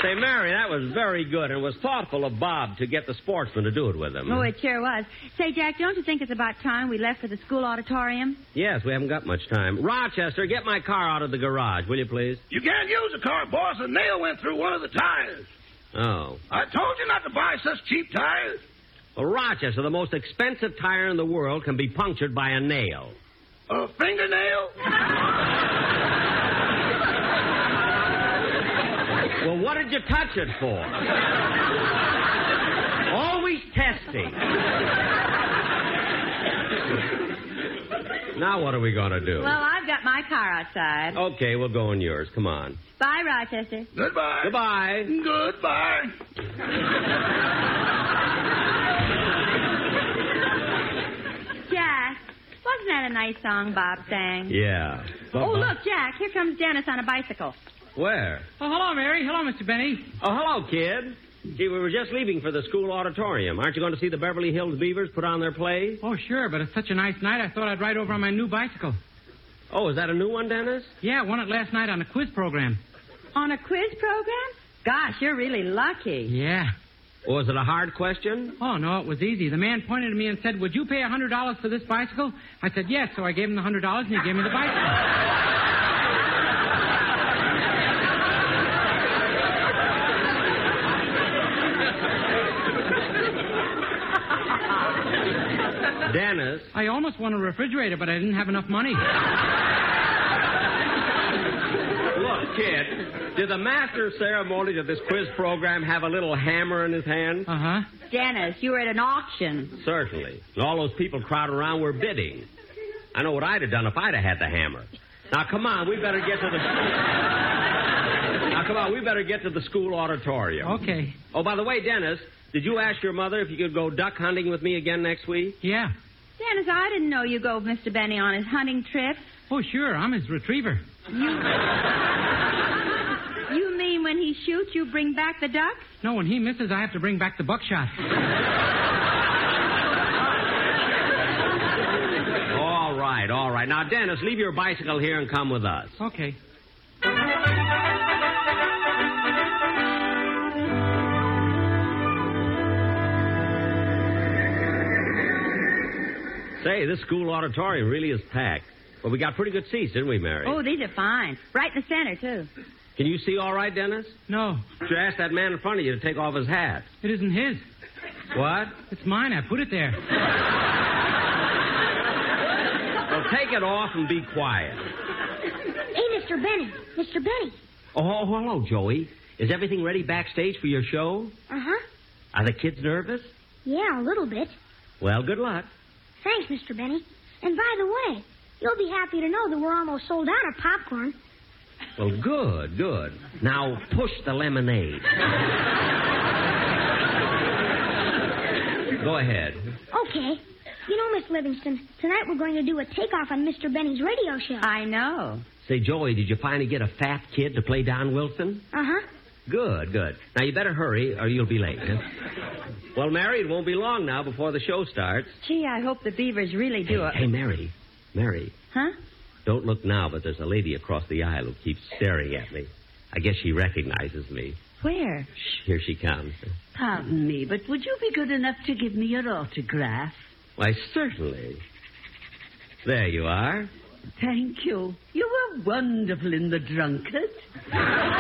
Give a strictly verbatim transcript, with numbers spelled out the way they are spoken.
Say, Mary, that was very good, and it was thoughtful of Bob to get the sportsman to do it with him. Oh, it sure was. Say, Jack, don't you think it's about time we left for the school auditorium? Yes, we haven't got much time. Rochester, get my car out of the garage, will you, please? You can't use the car, boss. A nail went through one of the tires. Oh. I told you not to buy such cheap tires. Well, Rochester, the most expensive tire in the world can be punctured by a nail. A fingernail? Well, what did you touch it for? Always testing. Now what are we going to do? Well, I've got my car outside. Okay, we'll go in yours. Come on. Bye, Rochester. Goodbye. Goodbye. Goodbye. Jack, wasn't that a nice song Bob sang? Yeah. Oh, look, Jack, here comes Dennis on a bicycle. Where? Oh, hello, Mary. Hello, Mister Benny. Oh, hello, kid. Gee, we were just leaving for the school auditorium. Aren't you going to see the Beverly Hills Beavers put on their play? Oh, sure, but it's such a nice night, I thought I'd ride over on my new bicycle. Oh, is that a new one, Dennis? Yeah, I won it last night on a quiz program. On a quiz program? Gosh, you're really lucky. Yeah. Was it a hard question? Oh, no, it was easy. The man pointed at me and said, would you pay one hundred dollars for this bicycle? I said, yes, so I gave him the one hundred dollars and he gave me the bicycle. Dennis. I almost won a refrigerator, but I didn't have enough money. Look, kid, did the master of ceremonies of this quiz program have a little hammer in his hand? Uh-huh. Dennis, you were at an auction. Certainly. And all those people crowded around were bidding. I know what I'd have done if I'd have had the hammer. Now, come on, we better get to the... Now, come on, we better get to the school auditorium. Okay. Oh, by the way, Dennis, did you ask your mother if you could go duck hunting with me again next week? Yeah. Dennis, I didn't know you go with Mister Benny on his hunting trip. Oh, sure, I'm his retriever. You... you mean when he shoots, you bring back the ducks? No, when he misses, I have to bring back the buckshot. All right, all right. Now, Dennis, leave your bicycle here and come with us. Okay. Say, this school auditorium really is packed. Well, we got pretty good seats, didn't we, Mary? Oh, these are fine. Right in the center, too. Can you see all right, Dennis? No. You asked that man in front of you to take off his hat. It isn't his. What? It's mine. I put it there. Well, take it off and be quiet. Hey, Mister Benny. Mister Benny. Oh, hello, Joey. Is everything ready backstage for your show? Uh-huh. Are the kids nervous? Yeah, a little bit. Well, good luck. Thanks, Mister Benny. And by the way, you'll be happy to know that we're almost sold out of popcorn. Well, good, good. Now, push the lemonade. Go ahead. Okay. You know, Miss Livingston, tonight we're going to do a takeoff on Mister Benny's radio show. I know. Say, Joey, did you finally get a fat kid to play Don Wilson? Uh-huh. Good, good. Now, you better hurry or you'll be late. Huh? Well, Mary, it won't be long now before the show starts. Gee, I hope the Beavers really do hey, it. Hey, Mary. Mary. Huh? Don't look now, but there's a lady across the aisle who keeps staring at me. I guess she recognizes me. Where? Shh, here she comes. Pardon me, but would you be good enough to give me your autograph? Why, certainly. There you are. Thank you. You were wonderful in The Drunkard.